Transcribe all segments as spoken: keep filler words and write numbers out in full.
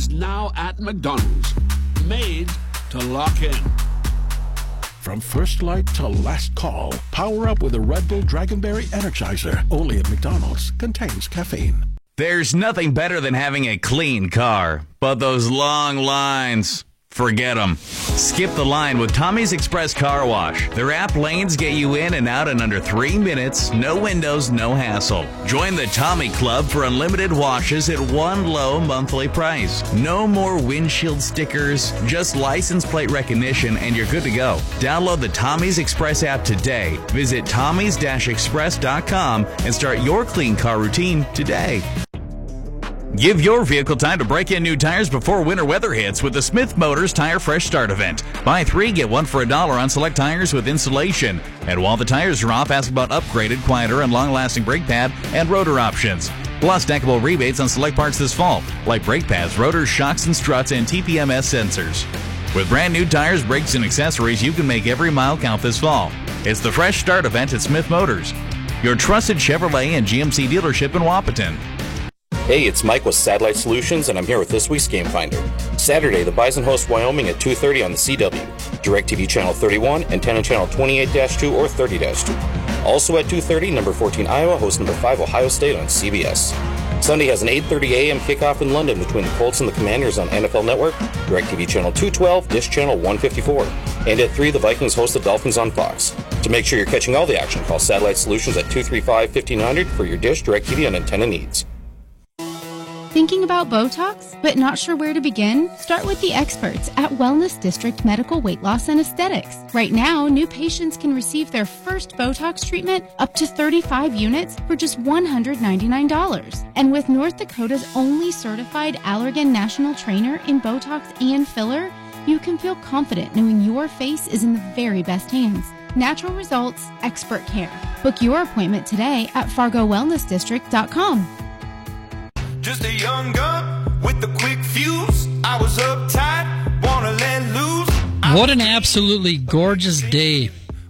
is now at McDonald's. Made to lock in. From first light to last call, power up with a Red Bull Dragonberry Energizer. Only at McDonald's. Contains caffeine. There's nothing better than having a clean car, but those long lines, forget them. Skip the line with Tommy's Express Car Wash. Their app lanes get you in and out in under three minutes, no windows, no hassle. Join the Tommy Club for unlimited washes at one low monthly price. No more windshield stickers, just license plate recognition, and you're good to go. Download the Tommy's Express app today. Visit tommys dash express dot com and start your clean car routine today. Give your vehicle time to break in new tires before winter weather hits with the Smith Motors Tire Fresh Start event. Buy three, get one for a dollar on select tires with installation. And while the tires are off, ask about upgraded, quieter, and long-lasting brake pad and rotor options. Plus, stackable rebates on select parts this fall, like brake pads, rotors, shocks and struts, and T P M S sensors. With brand new tires, brakes, and accessories, you can make every mile count this fall. It's the Fresh Start event at Smith Motors, your trusted Chevrolet and G M C dealership in Wapaton. Hey, it's Mike with Satellite Solutions, and I'm here with this week's Game Finder. Saturday, the Bison host Wyoming at two thirty on the C W, DirecTV Channel thirty-one, Antenna Channel twenty-eight dash two or thirty dash two. Also at two thirty, number fourteen Iowa hosts number five Ohio State on C B S. Sunday has an eight thirty a.m. kickoff in London between the Colts and the Commanders on N F L Network, DirecTV Channel two twelve, Dish Channel one fifty-four. And at three, the Vikings host the Dolphins on Fox. To make sure you're catching all the action, call Satellite Solutions at two three five, fifteen hundred for your Dish, DirecTV, and antenna needs. Thinking about Botox, but not sure where to begin? Start with the experts at Wellness District Medical Weight Loss and Aesthetics. Right now, new patients can receive their first Botox treatment up to thirty-five units for just one hundred ninety-nine dollars. And with North Dakota's only certified Allergan National Trainer in Botox and filler, you can feel confident knowing your face is in the very best hands. Natural results, expert care. Book your appointment today at fargo wellness district dot com. Just a young gun with the quick fuse. I was uptight, wanna let loose. What an absolutely gorgeous day.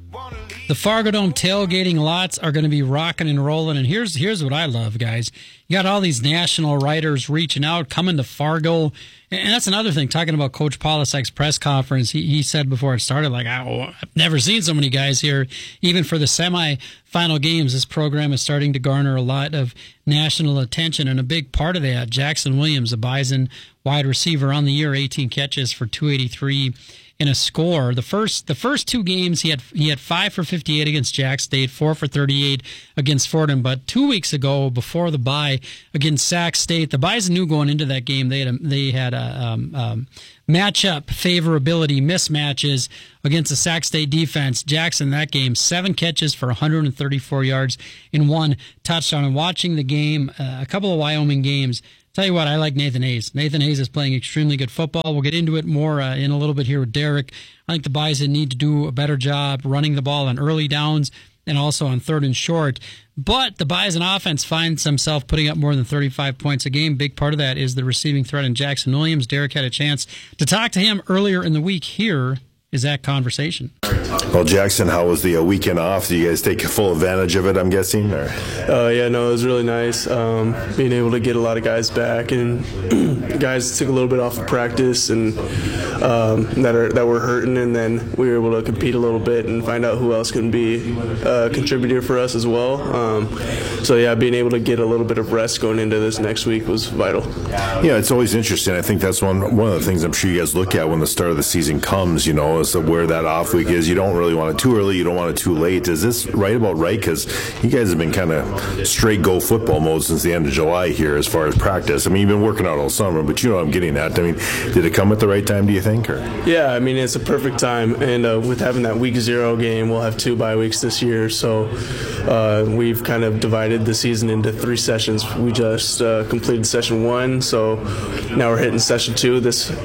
The Fargo Dome tailgating lots are going to be rocking and rolling. And here's here's what I love, guys. You got all these national writers reaching out, coming to Fargo. And that's another thing, talking about Coach Polasek's press conference. He, he said before it started, like, oh, I've never seen so many guys here. Even for the semifinal games, this program is starting to garner a lot of national attention. And a big part of that, Jackson Williams, a Bison wide receiver on the year, eighteen catches for two eighty-three in a score. The first the first two games, he had he had five for fifty-eight against Jack State, four for thirty-eight against Fordham. But two weeks ago, before the bye against Sac State, the Bison knew going into that game they had a, they had a um, um, matchup favorability mismatches against the Sac State defense. Jackson that game, seven catches for one hundred thirty-four yards in one touchdown. And watching the game, uh, a couple of Wyoming games. Tell you what, I like Nathan Hayes. Nathan Hayes is playing extremely good football. We'll get into it more uh, in a little bit here with Derek. I think the Bison need to do a better job running the ball on early downs and also on third and short. But the Bison offense finds himself putting up more than thirty-five points a game. Big part of that is the receiving threat in Jackson Williams. Derek had a chance to talk to him earlier in the week. Here is that conversation. Well, Jackson, how was the uh, weekend off? Do you guys take full advantage of it, I'm guessing? Or? Uh, yeah, no, it was really nice um, being able to get a lot of guys back. And guys took a little bit off of practice and um, that are that were hurting, and then we were able to compete a little bit and find out who else can be a contributor for us as well. Um, so, yeah, being able to get a little bit of rest going into this next week was vital. Yeah, it's always interesting. I think that's one, one of the things I'm sure you guys look at when the start of the season comes, you know, is where that off week is. You don't really want it too early. You don't want it too late. Is this right about right? Because you guys have been kind of straight go football mode since the end of July here as far as practice. I mean, you've been working out all summer, but you know what I'm getting at. I mean, did it come at the right time, do you think? Or? Yeah, I mean, it's a perfect time. And uh, with having that week zero game, we'll have two bye weeks this year. So uh, we've kind of divided the season into three sessions. We just uh, completed session one, so now we're hitting session two this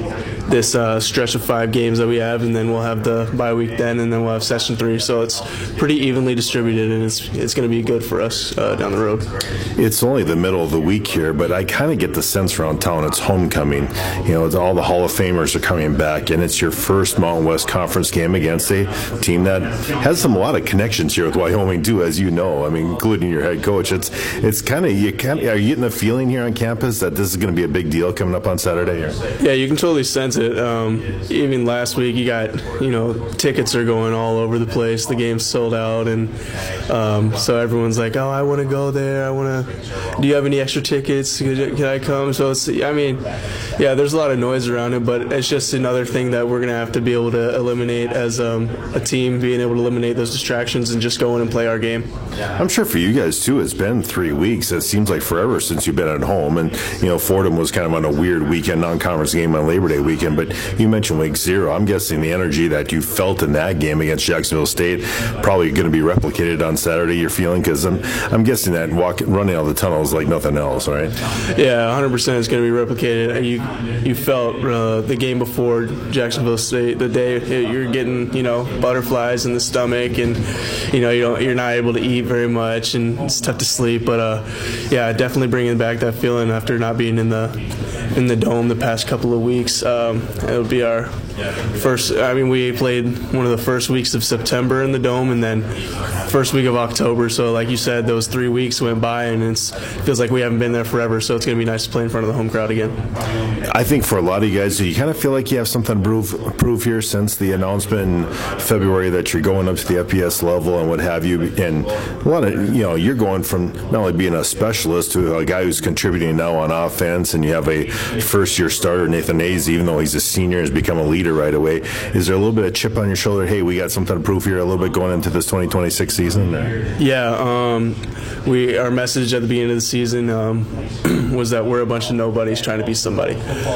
this uh, stretch of five games that we have, and then we'll have the bye week then, and then we'll have session three. So it's pretty evenly distributed, and it's it's going to be good for us uh, down the road. It's only the middle of the week here, but I kind of get the sense around town it's homecoming. You know, it's all the Hall of Famers are coming back, and it's your first Mountain West Conference game against a team that has some a lot of connections here with Wyoming too, as you know. I mean, including your head coach. It's it's kind of you kind are you getting the feeling here on campus that this is going to be a big deal coming up on Saturday? Or? Yeah, you can totally sense it. Um, even last week, you got you know tickets are going all over the place. The game's sold out, and um, so everyone's like, "Oh, I want to go there. I want to. Do you have any extra tickets? Can I come?" So it's, I mean, yeah, there's a lot of noise around it, but it's just another thing that we're gonna have to be able to eliminate as um, a team, being able to eliminate those distractions and just go in and play our game. I'm sure for you guys too, it's been three weeks. It seems like forever since you've been at home, and you know Fordham was kind of on a weird weekend, non-conference game on Labor Day weekend. But you mentioned week zero. I'm guessing the energy that you felt in that game against Jacksonville State probably going to be replicated on Saturday. You're feeling because I'm I'm guessing that walking running out of the tunnel is like nothing else, right? Yeah, one hundred percent is going to be replicated. You you felt uh, the game before Jacksonville State, the day you're getting you know butterflies in the stomach, and you know you don't you're not able to eat very much, and it's tough to sleep. But uh, yeah, definitely bringing back that feeling after not being in the in the dome the past couple of weeks. Um, it'll be our first. I mean, we played one of the first weeks of September in the dome, and then first week of October. So, like you said, those three weeks went by, and it's, it feels like we haven't been there forever. So it's going to be nice to play in front of the home crowd again. I think for a lot of you guys, you kind of feel like you have something to prove, prove here since the announcement in February that you're going up to the F B S level and what have you. And a lot of you know, you're going from not only being a specialist to a guy who's contributing now on offense, and you have a first-year starter, Nathan Hayes, even though he's a senior, has become a leader right away. Is there a little bit of chip on your shoulder? Hey, we got something to prove here a little bit going into this twenty twenty-six season? Or? Yeah, um, we our message at the beginning of the season um, was that we're a bunch of nobodies trying to be somebody.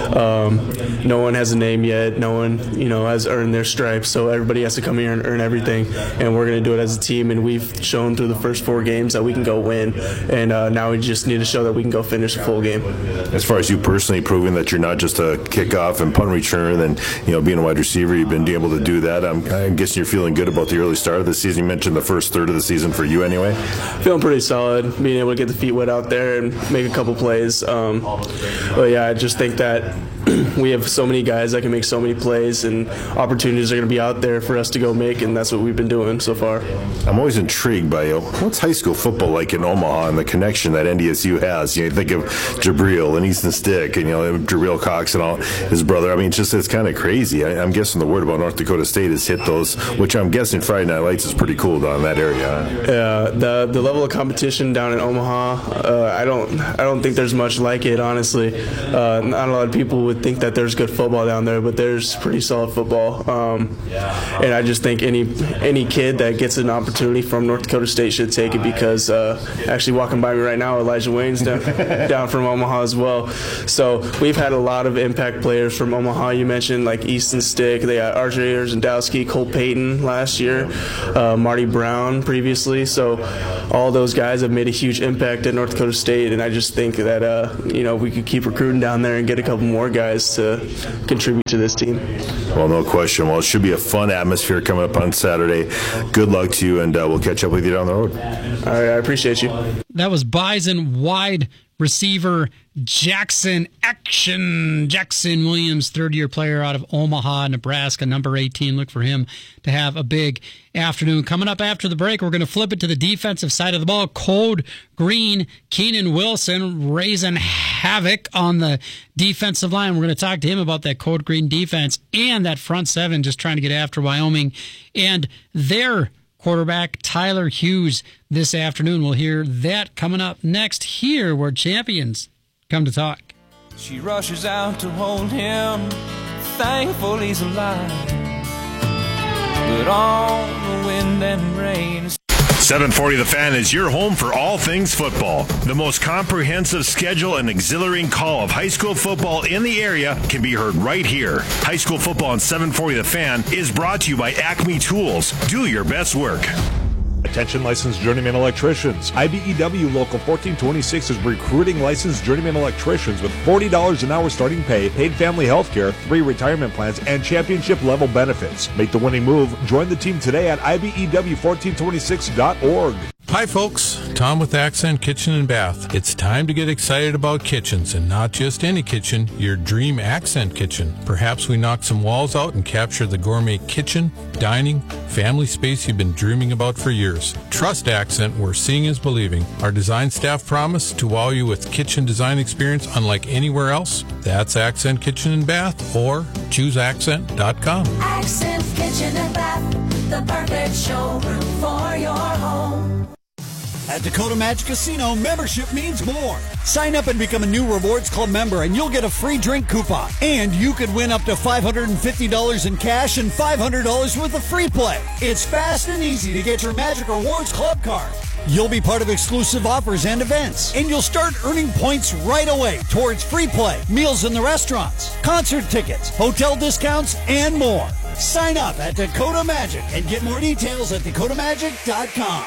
Um, no one has a name yet. No one, you know, has earned their stripes. So everybody has to come here and earn everything, and we're going to do it as a team. And we've shown through the first four games that we can go win, and uh, now we just need to show that we can go finish a full game. As far as you personally proving that you're not just a kickoff and punt returner, and you know, being a wide receiver, you've been able to do that. I'm, I'm guessing you're feeling good about the early start of the season. You mentioned the first third of the season for you, anyway. Feeling pretty solid, being able to get the feet wet out there and make a couple plays. Um, but yeah, I just think that we have so many guys that can make so many plays, and opportunities are going to be out there for us to go make, and that's what we've been doing so far. I'm always intrigued by you. What's high school football like in Omaha and the connection that N D S U has? You know, you think of Jabril and Easton Stick, and you know Jabril Cox and all his brother. I mean, it's just it's kind of crazy. I, I'm guessing the word about North Dakota State has hit those, which I'm guessing Friday Night Lights is pretty cool down in that area. Yeah, the the level of competition down in Omaha, uh, I don't I don't think there's much like it, honestly. Uh, not a lot of people would think that there's good football down there, but there's pretty solid football. Um, and I just think any any kid that gets an opportunity from North Dakota State should take it, because uh, actually walking by me right now, Elijah Wayne's down, down from Omaha as well. So we've had a lot of impact players from Omaha. You mentioned like Easton Stick, they got R J Erzendowski, Cole Payton last year, uh, Marty Brown previously. So all those guys have made a huge impact at North Dakota State, and I just think that uh, you know we could keep recruiting down there and get a couple more guys to contribute to this team. Well, no question. Well, it should be a fun atmosphere coming up on Saturday. Good luck to you, and uh, we'll catch up with you down the road. All right, I appreciate you. That was Bison wide receiver Jackson Action. Jackson Williams, third-year player out of Omaha, Nebraska, number eighteen. Look for him to have a big afternoon. Coming up after the break, we're going to flip it to the defensive side of the ball. Code Green, Keenan Wilson raising havoc on the defensive line. We're going to talk to him about that Code Green defense and that front seven just trying to get after Wyoming and their quarterback Tyler Hughes this afternoon. We'll hear that coming up next here where champions come to talk. She rushes out to hold him, thankful he's alive. But on the wind and rain. seven forty The Fan is your home for all things football. The most comprehensive schedule and exhilarating call of high school football in the area can be heard right here. High school football on seven forty The Fan is brought to you by Acme Tools. Do your best work. Attention licensed journeyman electricians. I B E W Local fourteen twenty-six is recruiting licensed journeyman electricians with forty dollars an hour starting pay, paid family health care, three retirement plans, and championship level benefits. Make the winning move. Join the team today at I B E W fourteen twenty-six dot org. Hi folks, Tom with Accent Kitchen and Bath. It's time to get excited about kitchens, and not just any kitchen, your dream Accent kitchen. Perhaps we knock some walls out and capture the gourmet kitchen, dining, family space you've been dreaming about for years. Trust Accent, where seeing is believing. Our design staff promise to wow you with kitchen design experience unlike anywhere else. That's Accent Kitchen and Bath, or choose accent dot com. Accent Kitchen and Bath, the perfect showroom for your home. At Dakota Magic Casino, membership means more. Sign up and become a new Rewards Club member, and you'll get a free drink coupon. And you could win up to five hundred fifty dollars in cash and five hundred dollars worth of free play. It's fast and easy to get your Magic Rewards Club card. You'll be part of exclusive offers and events, and you'll start earning points right away towards free play, meals in the restaurants, concert tickets, hotel discounts, and more. Sign up at Dakota Magic and get more details at dakota magic dot com.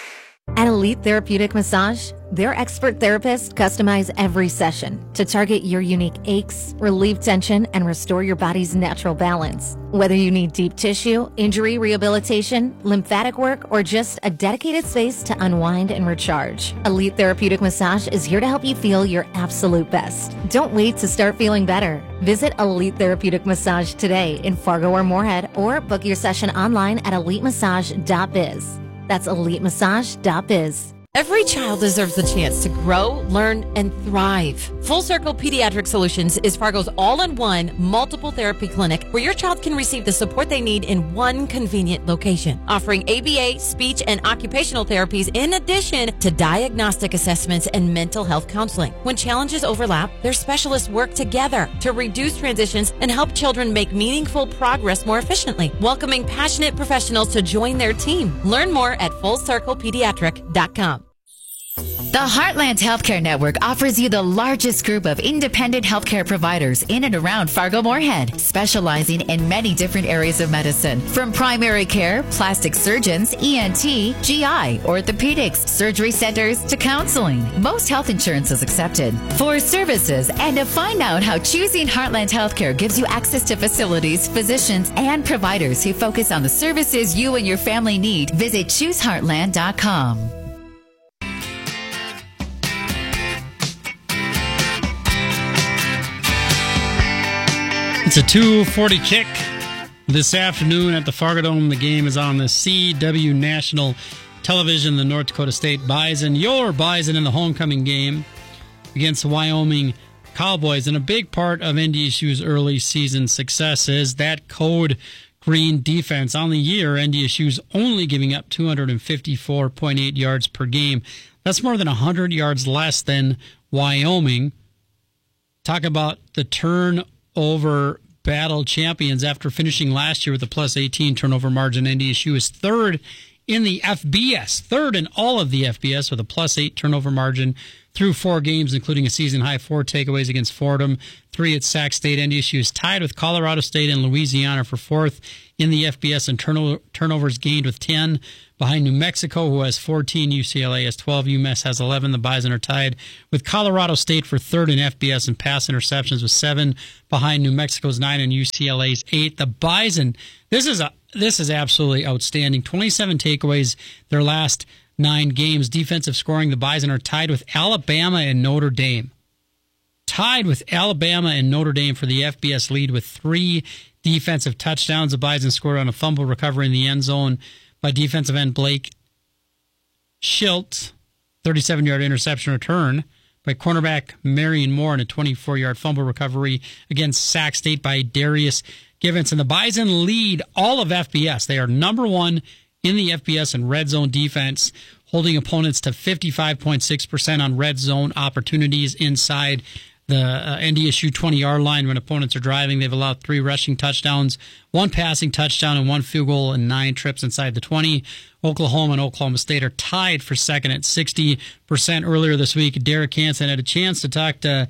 At Elite Therapeutic Massage, their expert therapists customize every session to target your unique aches, relieve tension, and restore your body's natural balance. Whether you need deep tissue, injury rehabilitation, lymphatic work, or just a dedicated space to unwind and recharge, Elite Therapeutic Massage is here to help you feel your absolute best. Don't wait to start feeling better. Visit Elite Therapeutic Massage today in Fargo or Moorhead, or book your session online at elite massage dot biz. That's elite massage dot biz. Every child deserves the chance to grow, learn, and thrive. Full Circle Pediatric Solutions is Fargo's all-in-one multiple therapy clinic where your child can receive the support they need in one convenient location, offering A B A, speech, and occupational therapies in addition to diagnostic assessments and mental health counseling. When challenges overlap, their specialists work together to reduce transitions and help children make meaningful progress more efficiently, welcoming passionate professionals to join their team. Learn more at full circle pediatric dot com. The Heartland Healthcare Network offers you the largest group of independent healthcare providers in and around Fargo-Moorhead, specializing in many different areas of medicine, from primary care, plastic surgeons, E N T, G I, orthopedics, surgery centers, to counseling. Most health insurance is accepted. For services and to find out how choosing Heartland Healthcare gives you access to facilities, physicians, and providers who focus on the services you and your family need, visit choose heartland dot com. It's a two forty kick this afternoon at the Fargo Dome. The game is on the C W National Television. The North Dakota State Bison, your Bison in the homecoming game against the Wyoming Cowboys. And a big part of N D S U's early season success is that code green defense. On the year, N D S U's only giving up two hundred fifty-four point eight yards per game. That's more than one hundred yards less than Wyoming. Talk about the turnover battle champions. After finishing last year with a plus eighteen turnover margin, N D S U is third in the F B S, third in all of the F B S with a plus eight turnover margin through four games, including a season-high four takeaways against Fordham, three at Sac State. N D S U is tied with Colorado State and Louisiana for fourth in the F B S in turno- turnovers gained with ten, behind New Mexico, who has fourteen, U C L A has twelve, UMass has eleven. The Bison are tied with Colorado State for third in F B S in pass interceptions with seven, behind New Mexico's nine and U C L A's eight. The Bison, this is a this is absolutely outstanding. twenty-seven takeaways their last nine games. Defensive scoring, the Bison are tied with Alabama and Notre Dame. Tied with Alabama and Notre Dame for the F B S lead with three defensive touchdowns. The Bison scored on a fumble recovery in the end zone by defensive end Blake Schilt, thirty-seven-yard interception return by cornerback Marion Moore, and a twenty-four-yard fumble recovery against Sac State by Darius Givens. And the Bison lead all of F B S. They are number one in the F B S in red zone defense, holding opponents to fifty-five point six percent on red zone opportunities inside the uh, N D S U twenty-yard line when opponents are driving. They've allowed three rushing touchdowns, one passing touchdown, and one field goal, and nine trips inside the twenty. Oklahoma and Oklahoma State are tied for second at sixty percent. Earlier this week, Derek Hansen had a chance to talk to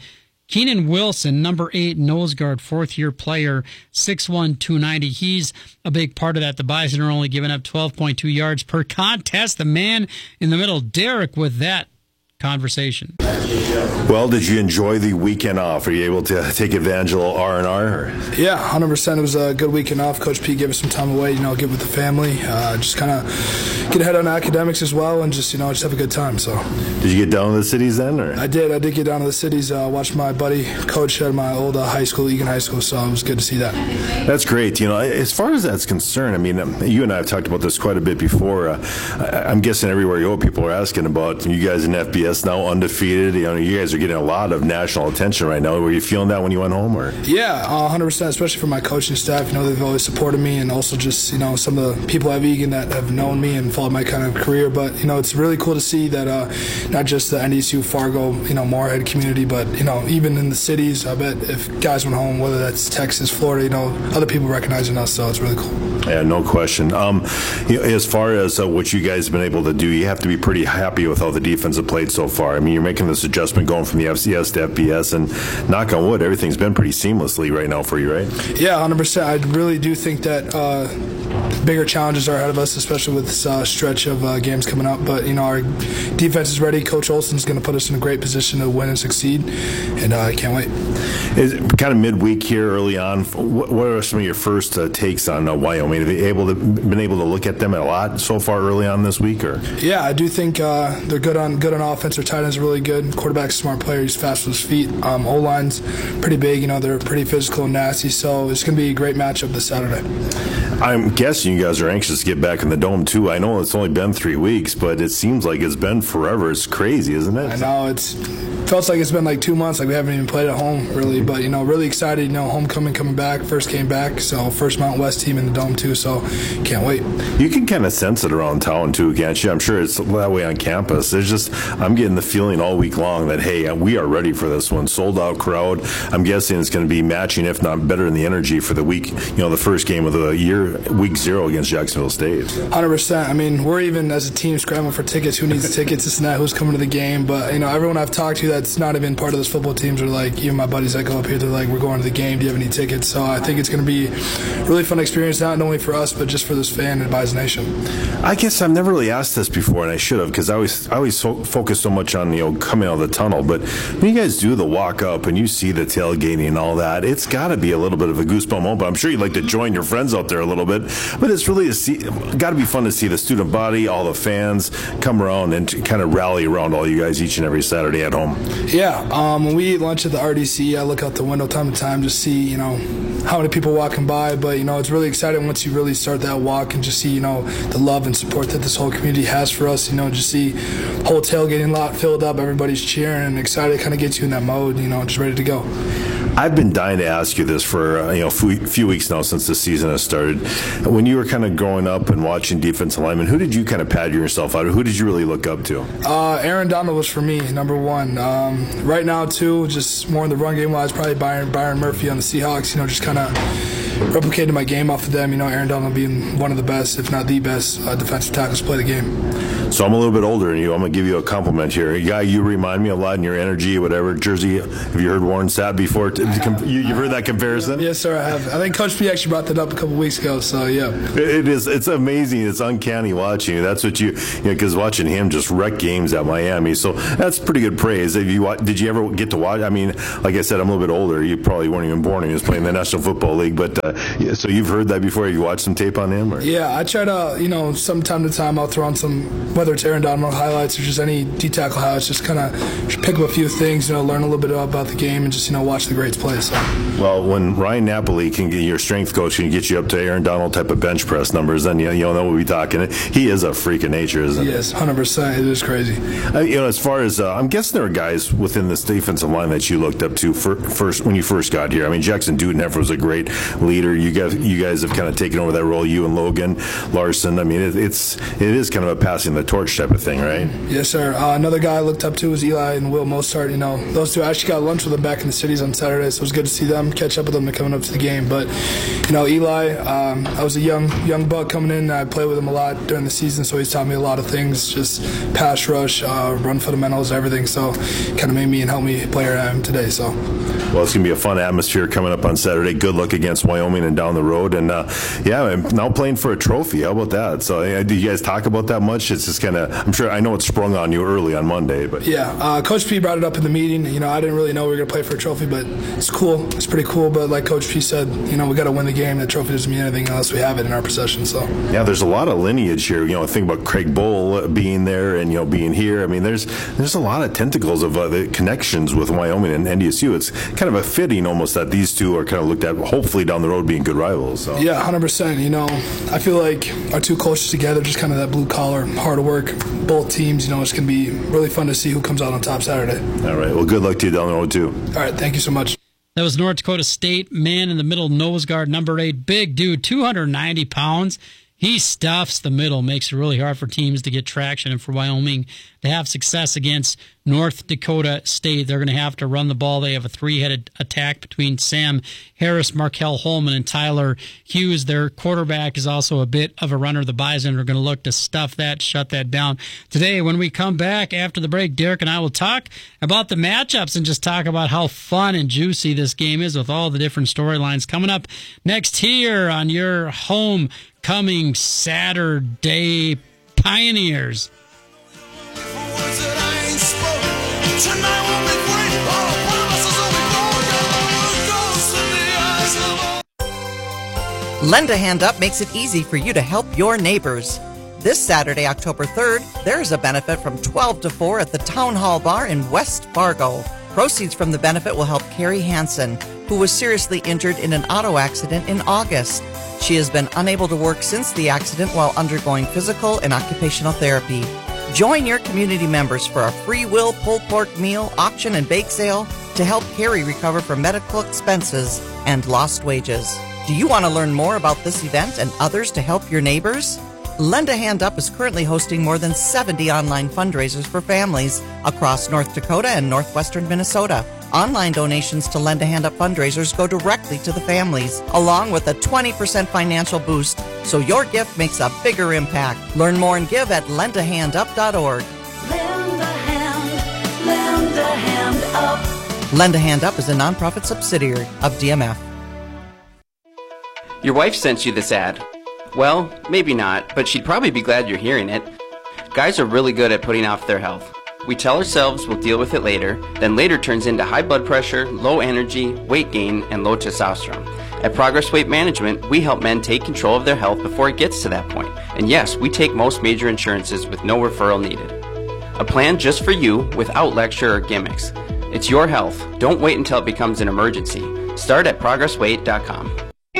Keenan Wilson, number eight nose guard, fourth-year player, six one, two ninety. He's a big part of that. The Bison are only giving up twelve point two yards per contest. The man in the middle, Derek, with that conversation. Well, did you enjoy the weekend off? Are you able to take advantage of a little R and R? Yeah, one hundred percent. It was a good weekend off. Coach P gave us some time away, you know, get with the family, uh, just kind of get ahead on academics as well, and just, you know, just have a good time. So, did you get down to the cities then? Or? I did. I did get down to the cities. Uh, watched my buddy, coach at my old uh, high school, Egan High School, so it was good to see that. That's great. You know, as far as that's concerned, I mean, you and I have talked about this quite a bit before. Uh, I'm guessing everywhere you go, people are asking about you guys in F B S now undefeated. You know, you guys are getting a lot of national attention right now. Were you feeling that when you went home, or? Yeah, uh, one hundred percent, especially from my coaching staff. You know, they've always supported me, and also just, you know, some of the people at Egan that have known me and followed my kind of career. But, you know, it's really cool to see that uh, not just the N D S U, Fargo, you know, Moorhead community, but, you know, even in the cities, I bet if guys went home, whether that's Texas, Florida, you know, other people recognizing us, so it's really cool. Yeah, no question. Um, you know, as far as uh, what you guys have been able to do, you have to be pretty happy with how the defense have played so far. I mean, you're making this adjustment going from the F C S to F B S, and knock on wood, everything's been pretty seamlessly right now for you, right? Yeah, one hundred percent. I really do think that uh, bigger challenges are ahead of us, especially with this uh, stretch of uh, games coming up. But, you know, our defense is ready. Coach Olson's going to put us in a great position to win and succeed, and uh, I can't wait. Is kind of midweek here, early on. What, what are some of your first uh, takes on uh, Wyoming? Have you able to been able to look at them a lot so far early on this week, or? Yeah, I do think uh, they're good on good on offense. Their tight end's really good. Quarterback's a smart player. He's fast with his feet. Um, O-line's pretty big. You know, they're pretty physical and nasty. So it's going to be a great matchup this Saturday. I'm guessing you guys are anxious to get back in the Dome too. I know it's only been three weeks, but it seems like it's been forever. It's crazy, isn't it? I know it's. Feels like it's been like two months, like we haven't even played at home, really. But, you know, really excited, you know, homecoming coming back, first game back, so first Mountain West team in the Dome, too, so can't wait. You can kind of sense it around town, too, can't you? I'm sure it's that way on campus. There's just, I'm getting the feeling all week long that, hey, we are ready for this one. Sold-out crowd. I'm guessing it's going to be matching, if not better, than the energy for the week, you know, the first game of the year, week zero against Jacksonville State. one hundred percent. I mean, we're even, as a team, scrambling for tickets. Who needs tickets? It's not who's coming to the game. But, you know, everyone I've talked to that's not even part of those football teams are like, even my buddies that go up here, they're like, we're going to the game, do you have any tickets? So I think it's going to be a really fun experience, not only for us, but just for this fan and Bison Nation. I guess I've never really asked this before, and I should have, because I always I always so, focus so much on, you know, coming out of the tunnel, but when you guys do the walk up and you see the tailgating and all that, it's got to be a little bit of a goosebump moment. I'm sure you'd like to join your friends out there a little bit, but it's really got to be fun to see the student body, all the fans come around and kind of rally around all you guys each and every Saturday at home. Yeah, um, when we eat lunch at the R D C, I look out the window time to time to see, you know, how many people walking by. But, you know, it's really exciting once you really start that walk and just see, you know, the love and support that this whole community has for us. You know, just see whole tailgating lot filled up, everybody's cheering and excited. It kind of gets you in that mode, you know, just ready to go. I've been dying to ask you this for uh, you know a few, few weeks now since the season has started. When you were kind of growing up and watching defensive linemen, who did you kind of pattern yourself out of? Who did you really look up to? Uh, Aaron Donald was for me number one. Um, right now, too, just more in the run game wise, probably Byron, Byron Murphy on the Seahawks. You know, just kind of replicated my game off of them. You know, Aaron Donald being one of the best, if not the best, uh, defensive tackles to play the game. So I'm a little bit older than you. I'm going to give you a compliment here. A guy you remind me a lot in your energy, whatever. Jersey, have you heard Warren Sapp before? You, you've heard that comparison? Yes, sir, I have. I think Coach P actually brought that up a couple weeks ago, so yeah. It is. It's amazing. It's uncanny watching you. That's what you, you know, because watching him just wreck games at Miami. So that's pretty good praise. Have you, did you ever get to watch? I mean, like I said, I'm a little bit older. You probably weren't even born when he was playing in the National Football League. But uh, so you've heard that before? You watched some tape on him? Or? Yeah, I try to, you know, some time to time I'll throw on some, whether it's Aaron Donald highlights or just any D-tackle highlights, just kind of pick up a few things, you know, learn a little bit about the game and just, you know, watch the greats play. So. Well, when Ryan Napoli can get your strength coach can get you up to Aaron Donald type of bench press numbers, then you, you know we'll be talking. He is a freak of nature, isn't he? Yes, one hundred percent. It is crazy. Uh, you know, as far as uh, I'm guessing there are guys within this defensive line that you looked up to for, first when you first got here. I mean, Jackson Dudenheffer was a great leader. leader. You guys, you guys have kind of taken over that role. You and Logan Larson. I mean, it, it's it is kind of a passing the torch type of thing, right? Yes, sir. Uh, another guy I looked up to was Eli and Will Mostart. You know, those two. I actually got lunch with them back in the cities on Saturday, so it was good to see them, catch up with them, and coming up to the game. But you know, Eli, um, I was a young young buck coming in. I played with him a lot during the season, so he's taught me a lot of things, just pass rush, uh, run fundamentals, everything. So kind of made me and helped me play where I am today. So. Well, it's going to be a fun atmosphere coming up on Saturday. Good luck against Wyoming and down the road. And, uh, yeah, I'm now playing for a trophy. How about that? So, uh, do you guys talk about that much? It's just kind of, I'm sure, I know it sprung on you early on Monday. But Yeah, uh, Coach P brought it up in the meeting. You know, I didn't really know we were going to play for a trophy, but it's cool. It's pretty cool. But like Coach P said, you know, we got to win the game. The trophy doesn't mean anything unless we have it in our possession. So, yeah, there's a lot of lineage here. You know, think about Craig Bull being there and, you know, being here. I mean, there's there's a lot of tentacles of uh, the connections with Wyoming and N D S U. It's kind of a fitting almost that these two are kind of looked at, hopefully down the road, being good rivals. So. Yeah, one hundred percent. You know, I feel like our two coaches together, just kind of that blue collar, hard work, both teams, you know, it's going to be really fun to see who comes out on top Saturday. All right. Well, good luck to you down the road, too. All right. Thank you so much. That was North Dakota State, man in the middle, nose guard, number eight, big dude, two hundred ninety pounds. He stuffs the middle, makes it really hard for teams to get traction, and for Wyoming to have success against North Dakota State, they're going to have to run the ball. They have a three-headed attack between Sam Harris, Markel Holman, and Tyler Hughes. Their quarterback is also a bit of a runner. The Bison are going to look to stuff that, shut that down. Today, when we come back after the break, Derek and I will talk about the matchups and just talk about how fun and juicy this game is with all the different storylines coming up next here on your home coming Saturday Pioneers. Lend a Hand Up makes it easy for you to help your neighbors. This Saturday, October third, there's a benefit from twelve to four at the Town Hall Bar in West Fargo. Proceeds from the benefit will help Carrie Hansen, who was seriously injured in an auto accident in August. She has been unable to work since the accident while undergoing physical and occupational therapy. Join your community members for a free will pulled pork meal, auction, and bake sale to help Carrie recover from medical expenses and lost wages. Do you want to learn more about this event and others to help your neighbors? Lend a Hand Up is currently hosting more than seventy online fundraisers for families across North Dakota and northwestern Minnesota. Online donations to Lend a Hand Up fundraisers go directly to the families, along with a twenty percent financial boost, so your gift makes a bigger impact. Learn more and give at lend a hand up dot org. Lend a hand, lend a hand up. Lend a Hand Up is a nonprofit subsidiary of D M F. Your wife sent you this ad. Well, maybe not, but she'd probably be glad you're hearing it. Guys are really good at putting off their health. We tell ourselves we'll deal with it later, then later turns into high blood pressure, low energy, weight gain, and low testosterone. At Progress Weight Management, we help men take control of their health before it gets to that point. And yes, we take most major insurances with no referral needed. A plan just for you without lecture or gimmicks. It's your health. Don't wait until it becomes an emergency. Start at progress weight dot com.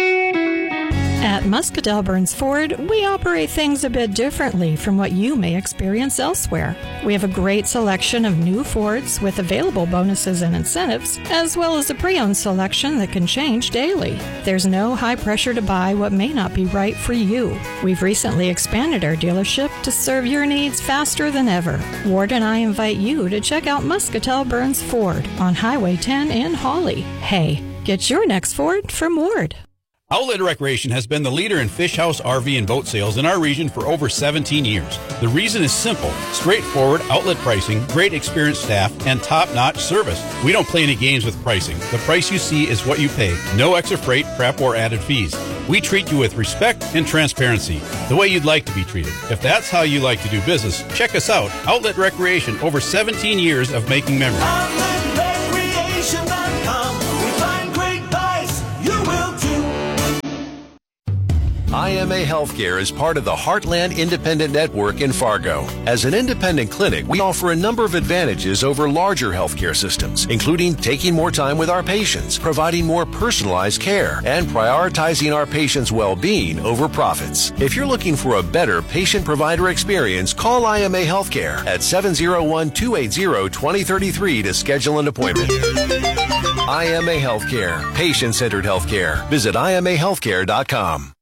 At Muscatell Burns Ford, we operate things a bit differently from what you may experience elsewhere. We have a great selection of new Fords with available bonuses and incentives, as well as a pre-owned selection that can change daily. There's no high pressure to buy what may not be right for you. We've recently expanded our dealership to serve your needs faster than ever. Ward and I invite you to check out Muscatell Burns Ford on Highway ten in Hawley. Hey, get your next Ford from Ward. Outlet Recreation has been the leader in fish house, R V, and boat sales in our region for over seventeen years. The reason is simple: straightforward outlet pricing, great experienced staff, and top-notch service. We don't play any games with pricing. The price you see is what you pay. No extra freight, prep, or added fees. We treat you with respect and transparency, the way you'd like to be treated. If that's how you like to do business, check us out. Outlet Recreation, over seventeen years of making memories. outlet recreation dot com. We find great buys. You will too. I am M A Healthcare is part of the Heartland Independent Network in Fargo. As an independent clinic, we offer a number of advantages over larger healthcare systems, including taking more time with our patients, providing more personalized care, and prioritizing our patients' well-being over profits. If you're looking for a better patient-provider experience, call I M A Healthcare at seven oh one, two eight zero, two oh three three to schedule an appointment. I M A Healthcare, patient-centered healthcare. Visit I M A healthcare dot com.